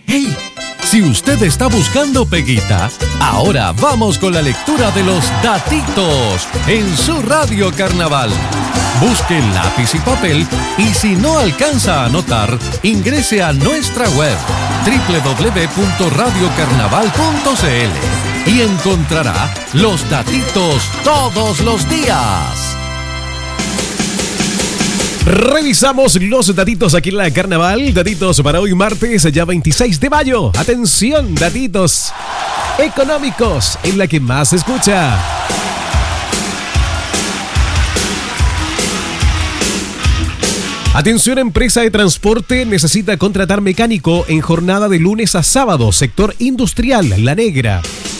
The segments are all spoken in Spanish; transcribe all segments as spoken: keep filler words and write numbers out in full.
¡Hey! Si usted está buscando peguita, ahora vamos con la lectura de los datitos en su Radio Carnaval. Busque lápiz y papel y si no alcanza a anotar, ingrese a nuestra web doble u doble u doble u punto radio carnaval punto c l y encontrará los datitos todos los días. Revisamos los datitos aquí en la Carnaval. Datitos para hoy martes, ya veintiséis de mayo. Atención, datitos económicos en la que más se escucha. Atención, empresa de transporte necesita contratar mecánico en jornada de lunes a sábado, sector industrial, La Negra.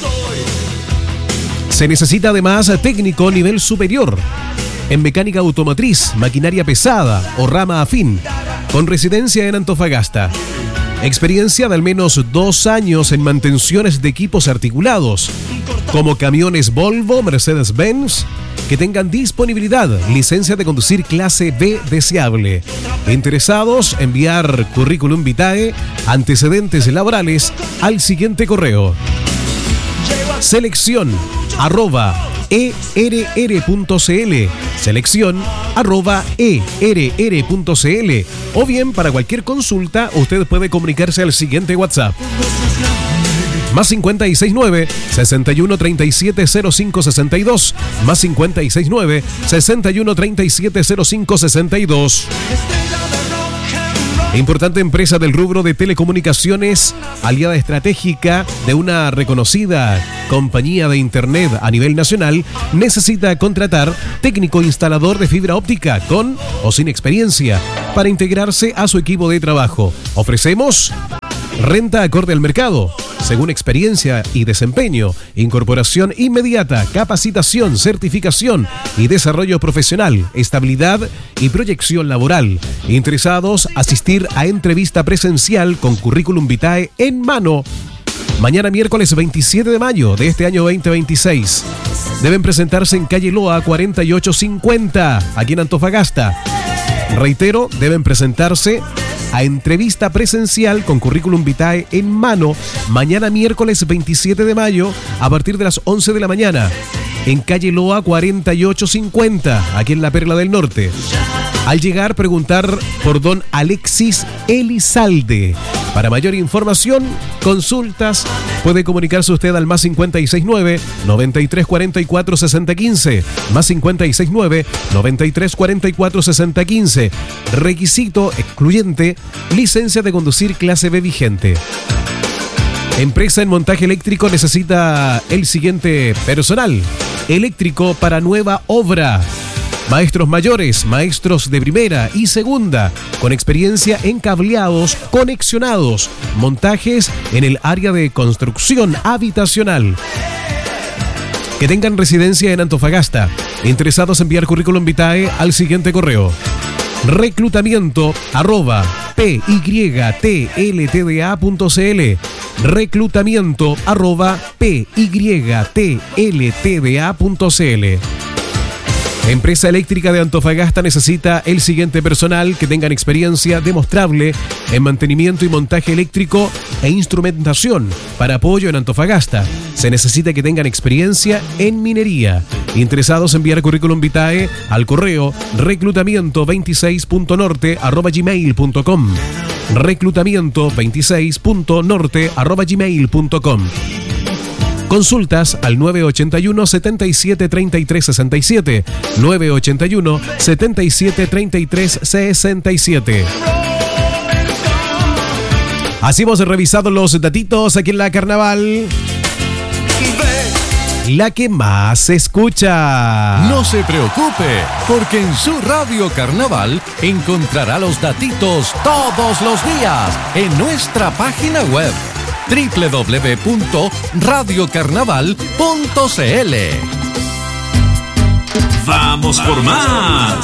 Se necesita además técnico nivel superior en mecánica automotriz, maquinaria pesada o rama afín, con residencia en Antofagasta. Experiencia de al menos dos años en mantenciones de equipos articulados, como camiones Volvo, Mercedes-Benz, que tengan disponibilidad, licencia de conducir clase B deseable. Interesados, enviar currículum vitae, antecedentes laborales al siguiente correo: selección arroba err.cl, selección arroba err.cl, o bien para cualquier consulta usted puede comunicarse al siguiente WhatsApp: más cincuenta y seis nueve, sesenta y uno treinta y siete cero cinco sesenta y dos, más cincuenta y seis nueve, sesenta y uno treinta y siete cero cinco sesenta y dos. Importante empresa del rubro de telecomunicaciones, aliada estratégica de una reconocida compañía de internet a nivel nacional, necesita contratar técnico instalador de fibra óptica con o sin experiencia para integrarse a su equipo de trabajo. Ofrecemos renta acorde al mercado, según experiencia y desempeño, incorporación inmediata, capacitación, certificación y desarrollo profesional, estabilidad y proyección laboral. Interesados, asistir a entrevista presencial con currículum vitae en mano. Mañana miércoles veintisiete de mayo de este año veinte veintiséis. Deben presentarse en calle Loa cuarenta y ocho cincuenta, aquí en Antofagasta. Reitero, deben presentarse a entrevista presencial con currículum vitae en mano mañana miércoles veintisiete de mayo a partir de las once de la mañana en calle Loa cuarenta y ocho cincuenta, aquí en la Perla del Norte. Al llegar, preguntar por don Alexis Elizalde. Para mayor información, consultas, puede comunicarse usted al más cincuenta y seis nueve, noventa y tres cuarenta y cuatro sesenta quince, más cincuenta y seis nueve, noventa y tres cuarenta y cuatro sesenta quince. Requisito excluyente: licencia de conducir clase B vigente. Empresa en montaje eléctrico necesita el siguiente personal: eléctrico para nueva obra, maestros mayores, maestros de primera y segunda, con experiencia en cableados, conexionados, montajes en el área de construcción habitacional. Que tengan residencia en Antofagasta. Interesados, enviar currículum vitae al siguiente correo: reclutamiento arroba pytltda.cl, reclutamiento arroba pytltda.cl. Empresa Eléctrica de Antofagasta necesita el siguiente personal: que tengan experiencia demostrable en mantenimiento y montaje eléctrico e instrumentación para apoyo en Antofagasta. Se necesita que tengan experiencia en minería. Interesados, enviar currículum vitae al correo reclutamiento veintiséis punto norte arroba gmail punto com, reclutamiento veintiséis punto norte arroba gmail punto com. Consultas al nueve ochenta y uno, setenta y siete, treinta y tres sesenta y siete, nueve ochenta y uno, setenta y siete, treinta y tres sesenta y siete. Así hemos revisado los datitos aquí en la Carnaval, la que más se escucha. No se preocupe, porque en su Radio Carnaval encontrará los datitos todos los días en nuestra página web doble u doble u doble u punto radio carnaval punto c l. ¡Vamos por más!